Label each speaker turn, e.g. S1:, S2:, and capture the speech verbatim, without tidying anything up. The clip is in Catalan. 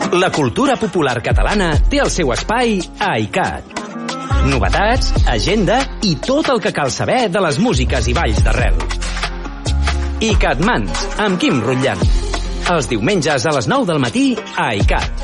S1: La cultura popular catalana té el seu espai a iCat. Novetats, agenda i tot el que cal saber de les músiques i balls d'arrel. iCat Mans, amb Quim Rutllant. Els diumenges a les nou del matí a iCat.